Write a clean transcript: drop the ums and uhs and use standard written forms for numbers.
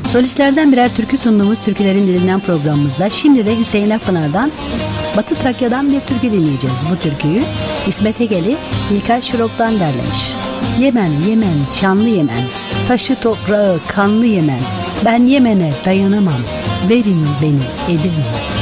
Solistlerden birer türkü sunduğumuz Türkülerin Dilinden programımızda şimdi de Hüseyin Akpınar'dan Batı Trakya'dan bir türkü dinleyeceğiz. Bu türküyü İsmet Egeli İlkay Şirok'tan derlemiş. Yemen, Yemen, şanlı Yemen, taşı toprağı kanlı Yemen, ben Yemen'e dayanamam, verin beni Edirne.